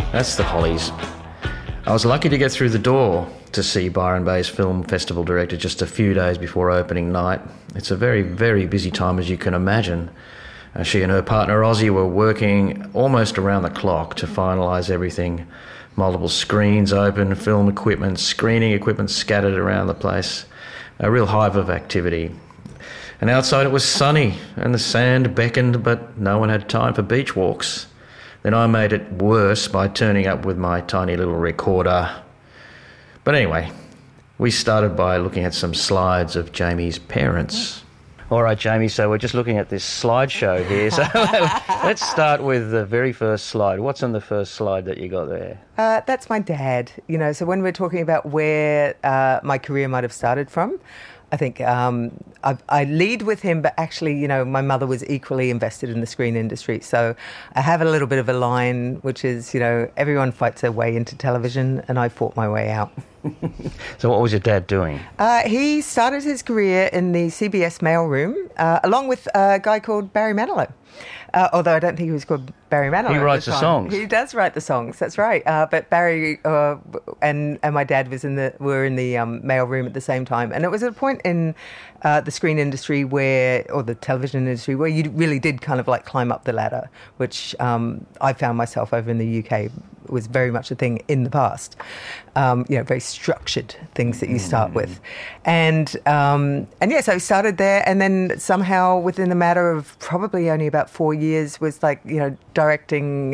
That's the Hollies. I was lucky to get through the door to see Byron Bay's Film Festival director just a few days before opening night. It's a very, very busy time, as you can imagine. She and her partner Ozzy were working almost around the clock to finalise everything. Multiple screens open, film equipment, screening equipment scattered around the place. A real hive of activity. And outside it was sunny and the sand beckoned, but no one had time for beach walks. Then I made it worse by turning up with my tiny little recorder. But anyway, we started by looking at some slides of Jamie's parents. All right, Jamie, so we're just looking at this slideshow here. So let's start with the very first slide. What's on the first slide that you got there? That's my dad. You know, so when we're talking about where my career might have started from, I think I lead with him, but actually, you know, my mother was equally invested in the screen industry. So I have a little bit of a line, which is, you know, everyone fights their way into television, and I fought my way out. So what was your dad doing? He started his career in the CBS mailroom, along with a guy called Barry Manilow. Although I don't think he was called Barry Manilow. He writes the songs. He does write the songs. That's right. But Barry and my dad were in the mailroom at the same time, and it was at a point in the screen industry or the television industry where you really did kind of like climb up the ladder, which I found myself over in the UK was very much a thing in the past. You know, very structured things that you start with, and yeah, so I started there, and then somehow within a matter of probably only about 4 years was like, you know, directing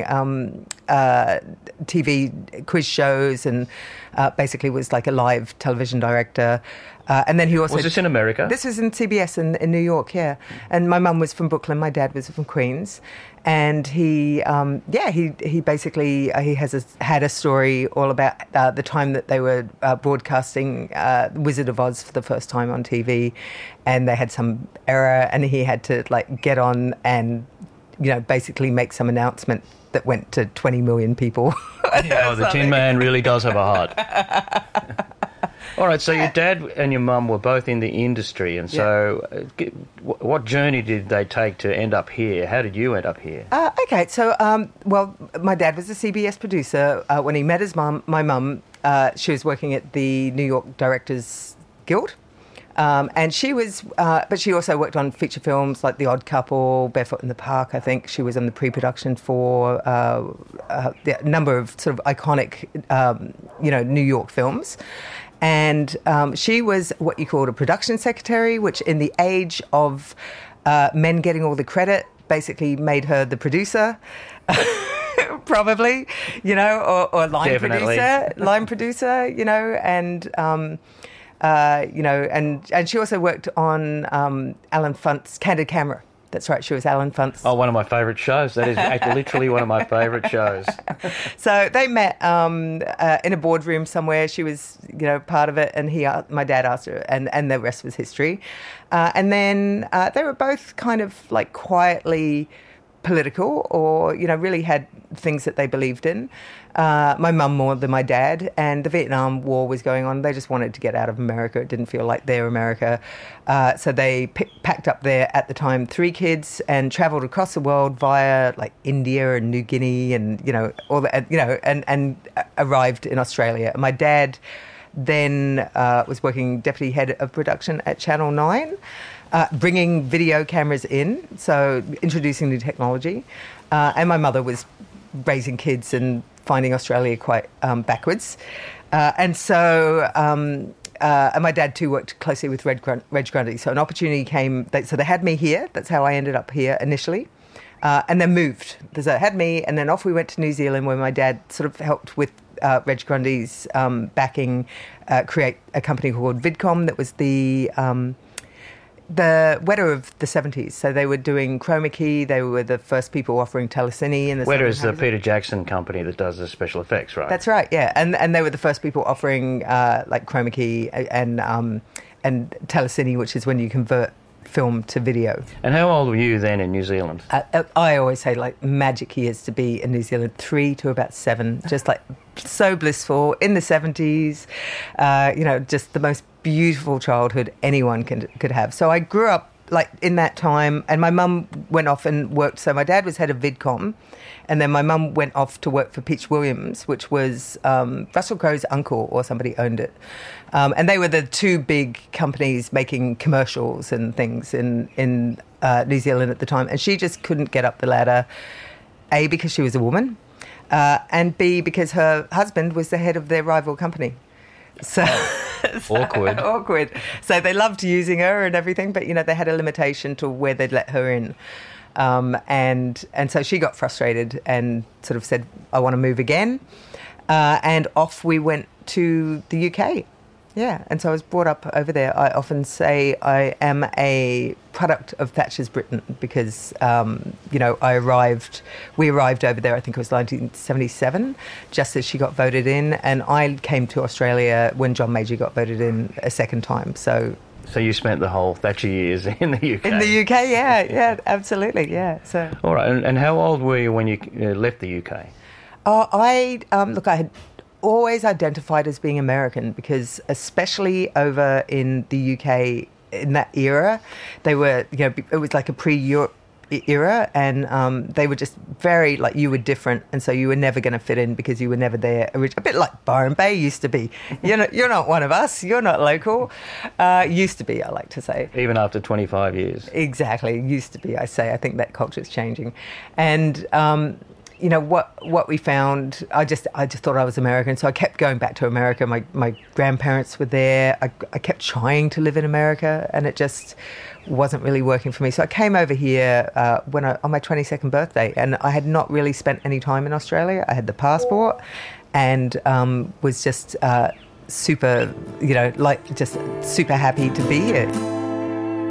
TV quiz shows, and basically was like a live television director. And then he also... Was this in America? This was in CBS in New York, yeah. And my mum was from Brooklyn, my dad was from Queens. And he basically had a story all about the time that they were broadcasting Wizard of Oz for the first time on TV, and they had some error, and he had to like get on and, you know, basically make some announcement that went to 20 million people. Yeah, the Tin Man really does have a heart. All right, so your dad and your mum were both in the industry, and so what journey did they take to end up here? How did you end up here? Okay, so, well, my dad was a CBS producer. When he met my mum, she was working at the New York Directors Guild. And she was, but she also worked on feature films like The Odd Couple, Barefoot in the Park. I think she was on the pre-production for a number of sort of iconic, you know, New York films. And she was what you called a production secretary, which in the age of men getting all the credit basically made her the producer. Probably, you know, or line producer, you know, and you know, and she also worked on Alan Funt's Candid Camera. That's right, she was Alan Funt's. Oh, one of my favourite shows. That is literally one of my favourite shows. So they met in a boardroom somewhere. She was, you know, part of it, and my dad asked her, and the rest was history. And then they were both kind of like quietly political, or, you know, really had things that they believed in. My mum more than my dad, and the Vietnam War was going on. They just wanted to get out of America. It didn't feel like their America. So they packed up their, at the time, 3 kids and travelled across the world via like India and New Guinea and, you know, all that, you know, and arrived in Australia. My dad then was working deputy head of production at Channel 9. Bringing video cameras in, so introducing new technology. And my mother was raising kids and finding Australia quite backwards. And so, and my dad too worked closely with Reg Grundy. So an opportunity came, so they had me here. That's how I ended up here initially. And then moved. So they had me, and then off we went to New Zealand, where my dad sort of helped with Reg Grundy's backing, create a company called Vidcom that was the Weta of the 70s. So they were doing chroma key. They were the first people offering telecine in the Weta is the Peter Jackson company that does the special effects, right? That's right, yeah. And they were the first people offering like chroma key and telecine, which is when you convert film to video. And how old were you then in New Zealand? I always say like magic years to be in New Zealand, 3 to about 7, just like so blissful in the 70s, you know, just the most beautiful childhood anyone could have. So I grew up like in that time, and my mum went off and worked. So my dad was head of VidCom, and then my mum went off to work for Pitch Williams, which was Russell Crowe's uncle, or somebody owned it. And they were the two big companies making commercials and things in New Zealand at the time. And she just couldn't get up the ladder, A, because she was a woman, and B, because her husband was the head of their rival company. So awkward. Awkward. So they loved using her and everything, but, you know, they had a limitation to where they'd let her in. And so she got frustrated and sort of said, I want to move again. And off we went to the UK. Yeah, and so I was brought up over there. I often say I am a product of Thatcher's Britain because, you know, we arrived over there, I think it was 1977, just as she got voted in, and I came to Australia when John Major got voted in a second time, So you spent the whole Thatcher years in the UK? In the UK, yeah, absolutely, yeah. So. All right, and how old were you when you left the UK? I had always identified as being American because, especially over in the UK in that era, they were, you know, it was like a pre-Europe era, and they were just very, like, you were different, and so you were never going to fit in because you were never there. A bit like Byron Bay used to be. You're not one of us. You're not local. Used to be, I like to say. Even after 25 years. Exactly. Used to be, I say. I think that culture's changing. And you know, what we found, I just thought I was American, so I kept going back to America. My grandparents were there. I kept trying to live in America, and it just wasn't really working for me. So I came over here on my 22nd birthday, and I had not really spent any time in Australia. I had the passport and was just super, you know, like just super happy to be here.